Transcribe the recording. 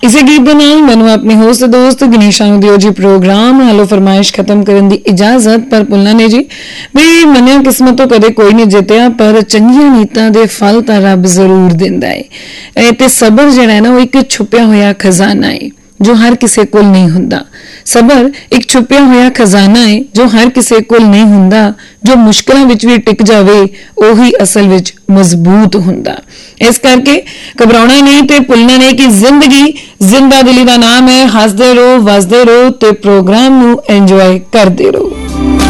इसे गीत दे नाल मैनू अपने होस्ट दोस्त गनीशा नूं दिओ जी प्रोग्राम हेलो फरमाइश खत्म करन दी इजाजत। पर भुलना ने जी भी मन्निया किस्मत तो कदे कोई नहीं जितया, पर चंगियां नीतां दे फल तां रब जरूर दिंदा है। ते सबर जिहड़ा है ना, वो एक छुपिया होया खजाना है जो हर किसी कोल नहीं हुंदा। सबर एक छुपिया होया खजाना है जो हर किसी कोल नहीं हुंदा। जो मुश्किलों विच भी टिक जावे ओही असल विच मजबूत हुंदा। इस करके घबराउणा नहीं ते भुलना नहीं कि जिंदगी जिंदा दिली दा नाम है। हसदे रहो, वसदे रहो ते प्रोग्राम नू एंजॉय करदे रहो।